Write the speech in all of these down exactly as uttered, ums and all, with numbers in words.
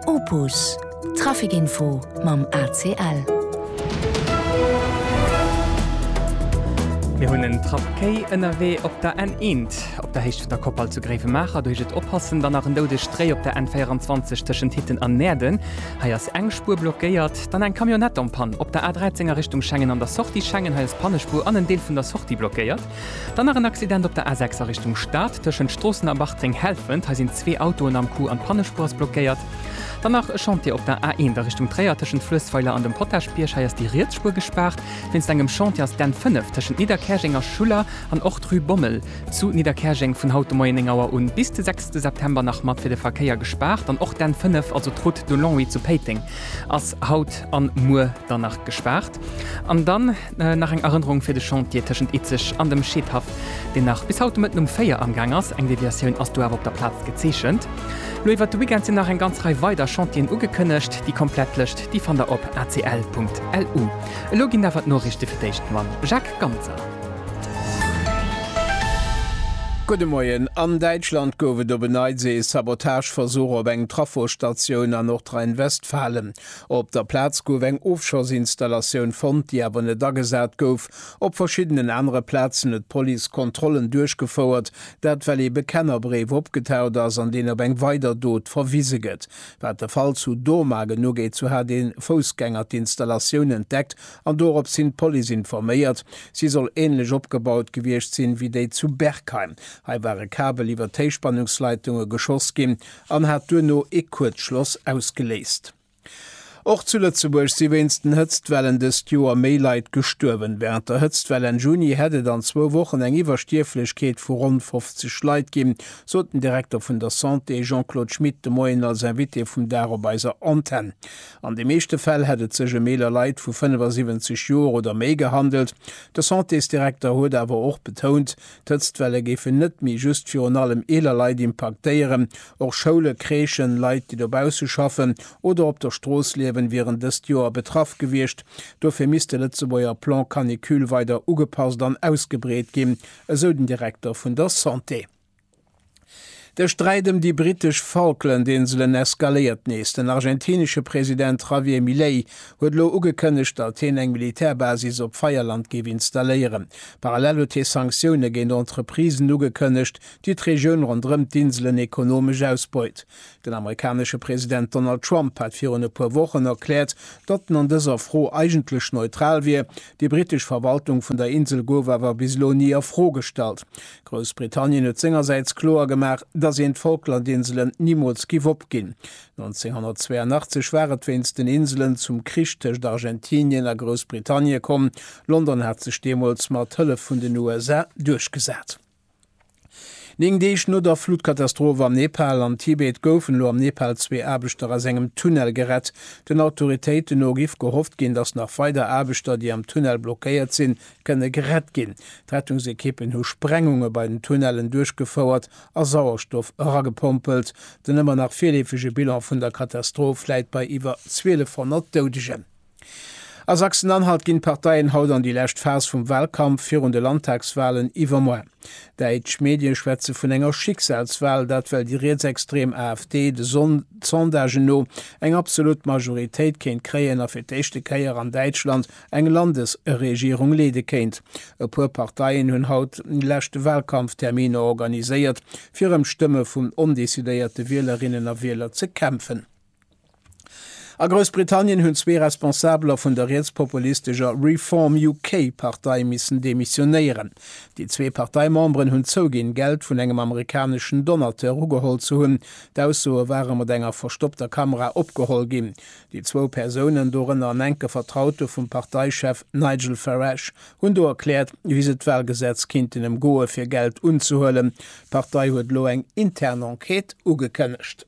Opus Trafikinfo mam A C L. Wir hunn en Trafkei N R W op der N eins op der Hecht vun der Koppel zu gräfe Macher duch et oppassen, dann nach en doude Stré op der N vierundzwanzig tschen Hitten an Näden, haiers eng Spur blockéiert, dann eng Kamionett am Pan op der A dreizehner Richtung Schengen an der Sorti Schengen haiers Pannespur an den Deel vun der Sorti blockéiert. Dann nach en Accident op der A sechser Richtung Staat tschen Strossen am Bachtring helfend, ha sinn zwee Autoen am Ku an Pannespurs blockéiert. Danach Chantier op der A eins der Richtung Träiertschen Flusspfeiler an dem Potterspiersch haiers die Rietspur gespart, wenn's engem Chantiers den fünf tschen Niederkerchinger Schuler an Ochtrü Bommel zu Niederkerching vun Hautemoiningauer und bis den sechsten September nach mat fir de Verkeier gespart, an och den fünf also Trott de Longwy zu Peting ass Haut an Mu danach gespart. An dann äh, nach eng Erinnerung fir de Chantier tschen Itzech an dem Schädhaft, den nach bis haut mit um Feier am Gangers eng Deviationun ass du awer op der Platz gezeechchend. Loiwwer du weekend sinn nach en ganz Reihe weiter Chantien ugekënnecht, die komplett lecht, die fan der op a c l punkt l u. Login dawer Norrichte firdéchten Mann. Jacques Ganzer. Gute Morgen. An Deutschland gowe do beneitsee Sabotageversuch op eng Trafostationun an Nordrhein-Westfalen. Op der Platz gouf eng Offshoreinstallationun fand, die awer net dagesat gouf, op verschiedenen andere Plätzen et Polikontrollen durchgefauerert, dat well e Bekennerbreef opgetaut ass an den op eng weiter dot verwieseget. Wat der Fall zu Doma genugéet zu ha den Fußgänger d'Installationun entdeckt, an dorop sinn Poli informéiert, sie soll ähnlich opgebaut gewircht sinn wie déi zu Bergheim. Hei waren Kabel iwwer Teichspannungsleitungen geschoss gin, an hat duno e Kurzschloss ausgelesest. Auch zu Lützeburg sie wenigsten Hütztwellen des Stuart Maylite gestorben. Während der Hütztwelle in Juni hätte dann zwei Wochen eng Iwerstierflichkeit vor rund fünfzig Leute geben, so den Direktor von der Santé Jean-Claude Schmidt de Moyen als Invité vom Darobeiser Antenne. An dem meisten Fall hätte sich ein Mehler Leute von fünfundsiebzig Jahren oder mehr gehandelt. Der Santés-Direktor hat aber auch betont, die Hütztwelle gefe nicht mehr just für an allem eler Leute impactieren, auch Schulen, Krechen, Leute, die dabei zu schaffen oder auf der Straße leben während des Jahr betraff gewircht. Dafür misste Lützeburger Plan Kanikül weiter ugepasst an ausgebret geben, so den Direktor von der Santé. Der Streit um die britisch Falklandinseln eskaliert nächst. Den argentinische Präsident Javier Milei huet lo ugekënnecht, dat hin eng Militärbasis op Feierland gew installieren. Parallel huet Sanktionen gegen Entreprisen ugekënnecht, die d'Regioun rondrem d'Inseln ekonomisch ausbeut. Den amerikanische Präsident Donald Trump hat vir een paar Wochen erklärt, dat an dieser froh eigentlich neutral wie. Die britische Verwaltung von der Insel gower war bislo nie erfrohgestalt. Großbritannien hat seinerseits klar gemacht, dass sie in Falklandinseln niemals giv opgin. neunzehnhundertzweiundachtzig waren wenigsten Inseln zum Krieg zwischen Argentinien und Großbritannien kommen. London hat sich demals mit Hilfe von den U S A durchgesetzt. Ning deich no der Flutkatastrophe am Nepal an Tibet goufen lo am Nepal zwee Aarbechter aus engem Tunnel gerett. Den Autoritéiten no gif gehofft gin, dats nach weiter Aarbechter, die am Tunnel blockéiert sinn, kënne gerett gin. Rettungsekippen hu Sprengungen bei den Tunnelen durchgefauert, a Sauerstoff ragepompelt, den ëmmer nach vielefege Bilder vun der Katastrophe läit bei iwwer zwölfhundert Dodegen. A Sachsen-Anhalt ginn Parteien haut an die lächt Vers vum Wahlkampf fir de Landtagswahlen iwwer moi. Deitsch Medienschwätze vun enger Schicksalswahl, dat well die Reetsextrem AfD de Sondagen no eng absolut Majoritéit kéint kreien a fir d'échte Käier an Deitschland eng Landesregierung lede kéint. E puer Parteien hunn haut lächte Wahlkampftermine organiséiert, firem Stimme vum undesideierte Wählerinnen a Wähler ze kämpfen. A Großbritannien hunn zwee Responsabler vun der rechtspopulistischer Reform U K-Partei missen demissionéieren. Die zwee Parteimembren hunn zogin Geld vun engem amerikanischen Donateur ugeholt zu hunn, d'Aussoe waren mat enger verstoppter Kamera opgeholt gin. Die zwo Personen doren an enke Vertraute vum Parteichef Nigel Farage hunn do erklärt, wie se d'Wahlgesetz kind in dem Goe fir Geld unzuhöllen. Partei huet lo eng interne Enquete ugekënnecht.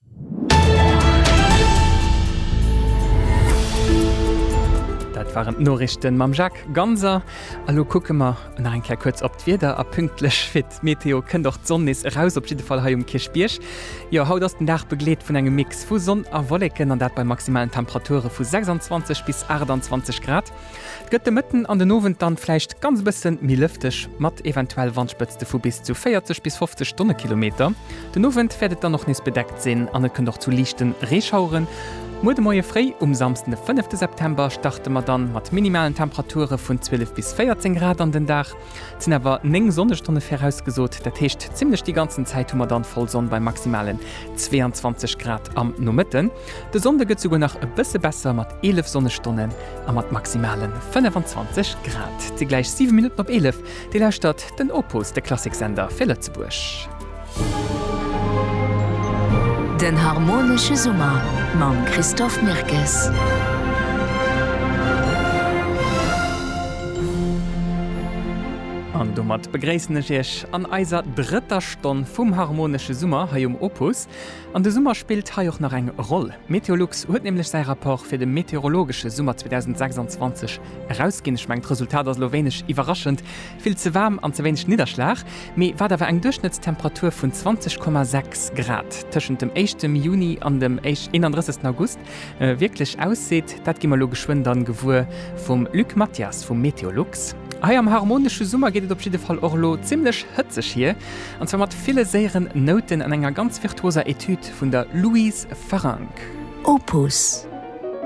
waren Norrichten mam Jacques Ganser. Hallo gucke mal nach ein kurz op wieder a pünktlich fit Meteo können doch Sonne ist raus op jeden Fall ha um Kirschbiersch. Ja haut das den Dach begleet vun engem Mix vu Sonn a Wollecken an dat bei maximalen Temperature vu sechsundzwanzig bis achtundzwanzig Grad. Gëtt mitten an den Owen dann fleicht ganz bisssen mi lüftech mat eventuell Wandspëtzte vu bis zu vierzig bis fünfzig Stundenkilometer. Den Owen werdet dann noch nis bedeckt sinn, an können doch zu lichten Reschauren. Mode moie frei um samsten den fünften September starte man dann mat minimalen Temperature vun zwölf bis vierzehn Grad an den Dach. Zin awer neng Sonnestunde vorausgesot, dat hecht ziemlich die ganzen Zeit hummer dann voll Sonn bei maximalen zweiundzwanzig Grad am Nomitten. De Sonde gët sogar nach e bësse besser mat elf Sonnestunden a mat maximalen fünfundzwanzig Grad. Die gleich sieben Minuten op elf, die Lehrstadt den Opus der Klassiksender Felletzebusch. Den harmonische Summer mam Christoph Mirkes. An du mat begréissenech an eiser dritter Stonn vum harmonische Summer ha um Opus. An de Summer spielt ha joch nach eng Roll. Meteorlux huet nämlich sei rapport fir de meteorologische Summer zweitausendsechsundzwanzig herausgin schmengt Resultat aus Slowenisch iwraschend, viel ze warm an ze wenig Niederschlag, méi war dawer eng Durchschnittstemperatur vun zwanzig Komma sechs Grad tschen dem ersten Juni an dem einunddreißigsten August äh, wirklich ausseht, dat gimmer lo geschwind an gewur vum Luc Matthias vum Meteorlux. Hei am harmonische Summer geht op jeden Fall Orlo ziemlich hëtzech hier, an zwar mat viele säieren Noten an enger ganz virtuoser Etude vun der Louise Farranc. Opus.